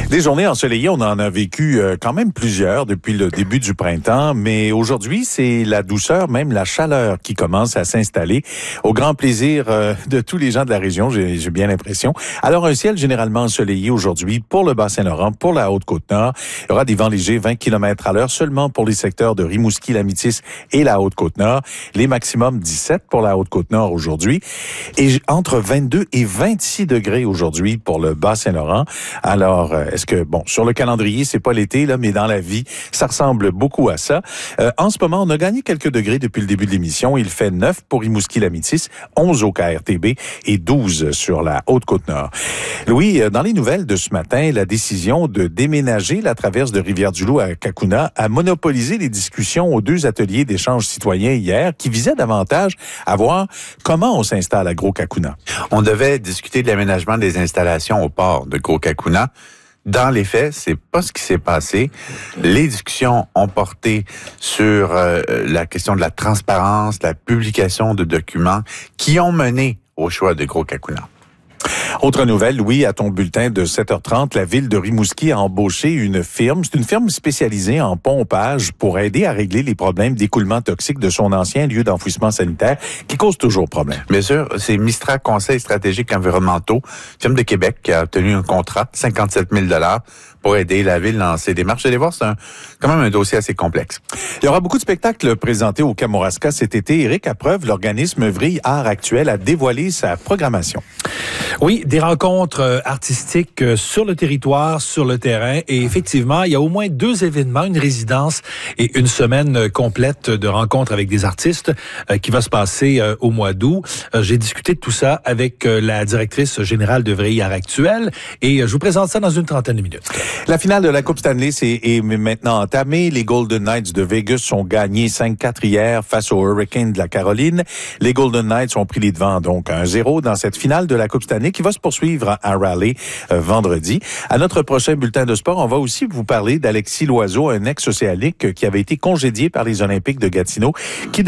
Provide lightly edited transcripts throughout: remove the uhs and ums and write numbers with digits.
Des journées ensoleillées, on en a vécu quand même plusieurs depuis le début du printemps, mais aujourd'hui, c'est la douceur, même la chaleur qui commence à s'installer au grand plaisir de tous les gens de la région, j'ai bien l'impression. Alors, un ciel généralement ensoleillé aujourd'hui pour le Bas-Saint-Laurent, pour la Haute-Côte-Nord. Il y aura des vents légers, 20 km à l'heure seulement pour les secteurs de Rimouski, la Métis et la Haute-Côte-Nord. Les maximums 17 pour la Haute-Côte-Nord aujourd'hui et entre 22 et 26 degrés aujourd'hui pour le Bas-Saint-Laurent. Alors, est-ce que, bon, sur le calendrier, c'est pas l'été, là, mais dans la vie, ça ressemble beaucoup à ça. En ce moment, on a gagné quelques degrés depuis le début de l'émission. Il fait 9 pour Rimouski-la-Métis, 11 au KRTB et 12 sur la Haute-Côte-Nord. Louis, dans les nouvelles de ce matin, la décision de déménager la traverse de Rivière-du-Loup à Cacouna a monopolisé les discussions aux deux ateliers d'échange citoyen hier qui visaient davantage à voir comment on s'installe à Gros-Cacouna. On devait discuter de l'aménagement des installations au port de Gros-Cacouna. Dans les faits, c'est pas ce qui s'est passé. Les discussions ont porté sur la question de la transparence, la publication de documents qui ont mené au choix de Gros-Cacouna. Autre nouvelle, Louis, à ton bulletin de 7h30, la ville de Rimouski a embauché une firme. C'est une firme spécialisée en pompage pour aider à régler les problèmes d'écoulement toxique de son ancien lieu d'enfouissement sanitaire qui cause toujours problème. Bien sûr, c'est Mistra Conseils stratégiques environnementaux, firme de Québec qui a obtenu un contrat de 57 000 $ pour aider la ville dans ses démarches. Vous allez voir, c'est quand même un dossier assez complexe. Il y aura beaucoup de spectacles présentés au Kamouraska cet été. Éric, à preuve, l'organisme Vrille Art Actuel a dévoilé sa programmation. Oui, des rencontres artistiques sur le territoire, sur le terrain. Et effectivement, il y a au moins 2 événements, une résidence et une semaine complète de rencontres avec des artistes qui va se passer au mois d'août. J'ai discuté de tout ça avec la directrice générale de Vrille Art Actuel et je vous présente ça dans une trentaine de minutes. La finale de la Coupe Stanley est maintenant entamée. Les Golden Knights de Vegas ont gagné 5-4 hier face aux Hurricanes de la Caroline. Les Golden Knights ont pris les devants donc 1-0 dans cette finale de la Coupe Stanley qui va se poursuivre à Raleigh vendredi. À notre prochain bulletin de sport, on va aussi vous parler d'Alexis Loiseau, un ex-océanique qui avait été congédié par les Olympiques de Gatineau, qui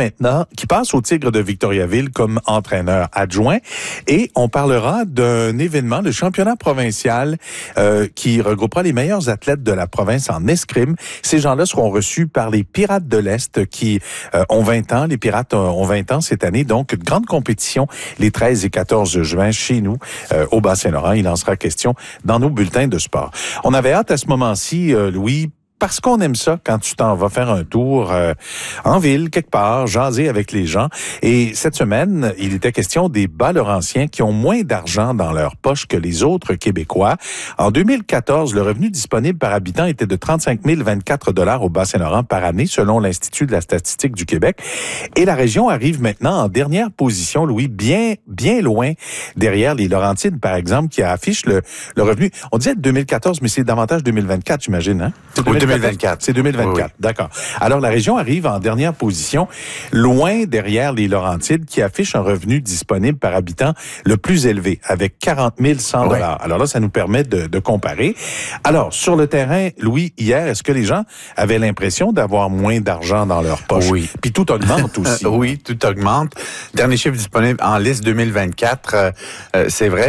passe au Tigre de Victoriaville comme entraîneur adjoint. Et on parlera d'un événement, le championnat provincial qui regroupera les meilleurs athlètes de la province en escrime. Ces gens-là seront reçus par les Pirates de l'Est qui ont 20 ans. Les Pirates ont 20 ans cette année, donc une grande compétition les 13 et 14 juin chez nous au Bas-Saint-Laurent. Il en sera question dans nos bulletins de sport. On avait hâte à ce moment-ci, Louis, parce qu'on aime ça quand tu t'en vas faire un tour en ville, quelque part, jaser avec les gens. Et cette semaine, il était question des Bas-Laurentiens qui ont moins d'argent dans leur poche que les autres Québécois. En 2014, le revenu disponible par habitant était de 35 024 $ au Bas-Saint-Laurent par année, selon l'Institut de la statistique du Québec. Et la région arrive maintenant en dernière position, Louis, bien loin derrière les Laurentides, par exemple, qui affichent le revenu. On disait 2014, mais c'est davantage 2024, j'imagine, hein? Oui, 2024. C'est 2024, oui. D'accord. Alors, la région arrive en dernière position, loin derrière les Laurentides, qui affichent un revenu disponible par habitant le plus élevé, avec 40 100 $. Oui. Alors là, ça nous permet de comparer. Alors, sur le terrain, Louis, hier, est-ce que les gens avaient l'impression d'avoir moins d'argent dans leur poche? Oui. Puis tout augmente aussi. Oui, tout augmente. Dernier chiffre disponible en liste 2024, c'est vrai.